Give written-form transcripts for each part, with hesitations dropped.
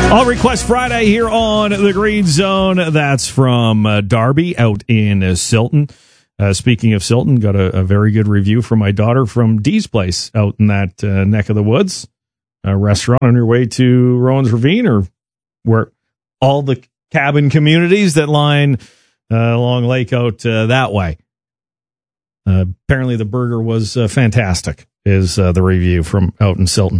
All Request Friday here on the Green Zone. That's from Darby out in Silton. Speaking of Silton, got a very good review from my daughter from Dee's Place out in that neck of the woods. A restaurant on your way to Rowan's Ravine, or where all the cabin communities that line along Lake out that way. Apparently the burger was fantastic, is the review from out in Silton.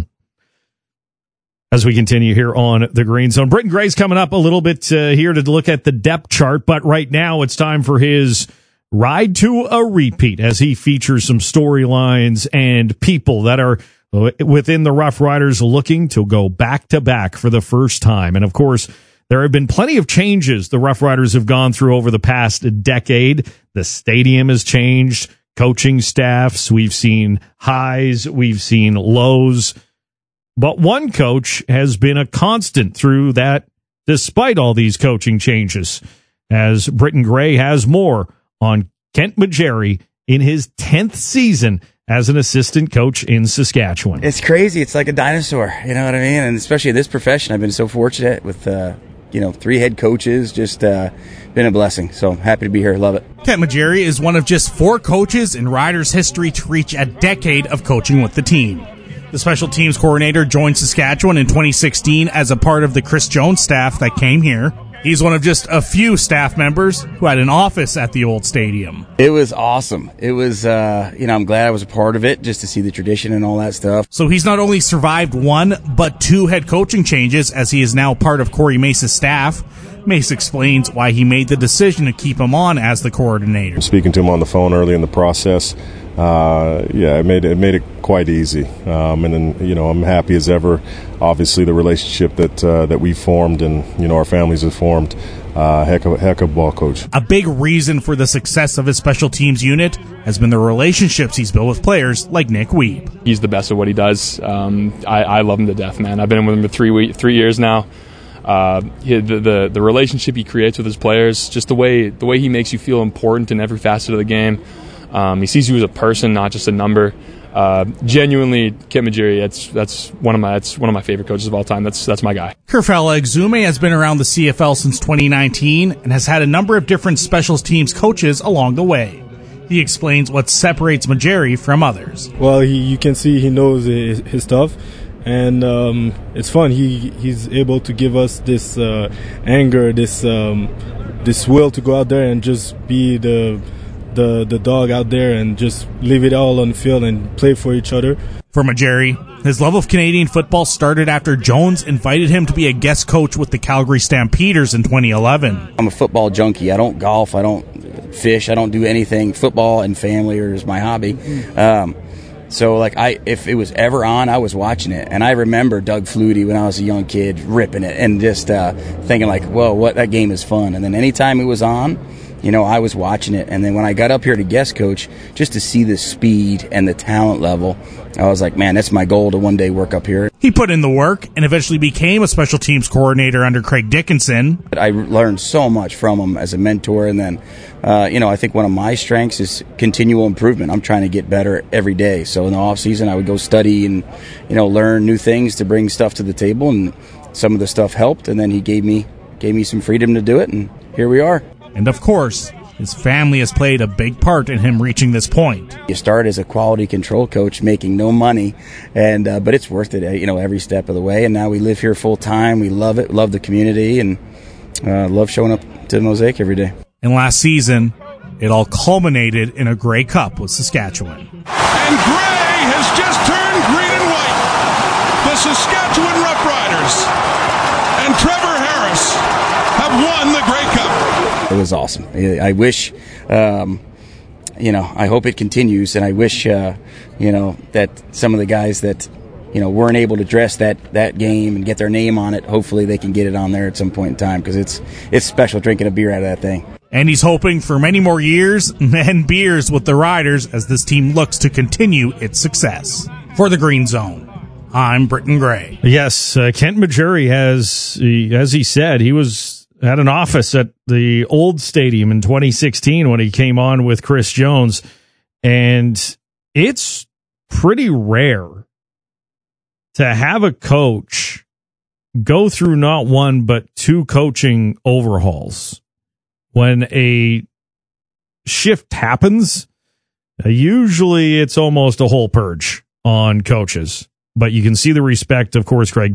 As we continue here on the Green Zone, Britton Gray's coming up a little bit here to look at the depth chart, but right now it's time for his Ride to a Repeat as he features some storylines and people that are within the Rough Riders looking to go back-to-back for the first time. And, of course, there have been plenty of changes the Rough Riders have gone through over the past decade. The stadium has changed, coaching staffs, we've seen highs, we've seen lows. But one coach has been a constant through that, despite all these coaching changes, as Britton Gray has more on Kent Majerry in his 10th season as an assistant coach in Saskatchewan. It's crazy. It's like a dinosaur, you know what I mean? And especially in this profession, I've been so fortunate with, 3 head coaches, just been a blessing. So happy to be here. Love it. Kent Majerry is one of just 4 coaches in Riders history to reach a decade of coaching with the team. The special teams coordinator joined Saskatchewan in 2016 as a part of the Chris Jones staff that came here. He's one of just a few staff members who had an office at the old stadium. It was awesome. It was, I'm glad I was a part of it just to see the tradition and all that stuff. So he's not only survived 1, but 2 head coaching changes as he is now part of Corey Mace's staff. Mace explains why he made the decision to keep him on as the coordinator. Speaking to him on the phone early in the process, it made it quite easy. And then, I'm happy as ever. Obviously, the relationship that we formed and, our families have formed, heck of ball coach. A big reason for the success of his special teams unit has been the relationships he's built with players like Nick Weeb. He's the best at what he does. I love him to death, man. I've been with him for 3 years now. The relationship he creates with his players, just the way he makes you feel important in every facet of the game. He sees you as a person, not just a number. Genuinely, Kent Majerry, that's one of my favorite coaches of all time. That's my guy. Kerfella Exume has been around the CFL since 2019 and has had a number of different special teams coaches along the way. He explains what separates Majerry from others. Well, you can see he knows his stuff. And it's fun. He's able to give us this anger, this will to go out there and just be the dog out there and just leave it all on the field and play for each other. For Majerry, his love of Canadian football started after Jones invited him to be a guest coach with the Calgary Stampeders in 2011. I'm a football junkie. I don't golf. I don't fish. I don't do anything. Football and family is my hobby. So, if it was ever on, I was watching it. And I remember Doug Flutie when I was a young kid ripping it and just thinking that game is fun. And then anytime it was on, I was watching it. And then when I got up here to guest coach, just to see the speed and the talent level, I was like, man, that's my goal to one day work up here. He put in the work and eventually became a special teams coordinator under Craig Dickinson. I learned so much from him as a mentor. And then, I think one of my strengths is continual improvement. I'm trying to get better every day. So in the off season, I would go study and, learn new things to bring stuff to the table. And some of the stuff helped. And then he gave me some freedom to do it. And here we are. And of course, his family has played a big part in him reaching this point. You start as a quality control coach making no money, and but it's worth it, every step of the way. And now we live here full time. We love it, love the community, and love showing up to Mosaic every day. And last season, it all culminated in a Grey Cup with Saskatchewan. And Grey has just turned green and white. The Saskatchewan Roughriders and Trevor Harris have won the Grey Cup. It was awesome. I wish, I hope it continues, and I wish, that some of the guys that, weren't able to dress that game and get their name on it, hopefully they can get it on there at some point in time, because it's special drinking a beer out of that thing. And he's hoping for many more years and beers with the Riders as this team looks to continue its success. For the Green Zone, I'm Britton Gray. Yes, Kent Majerry has, as he said, he had an office at the old stadium in 2016 when he came on with Chris Jones. And it's pretty rare to have a coach go through not one, but two coaching overhauls. When a shift happens, usually it's almost a whole purge on coaches. But you can see the respect, of course, Craig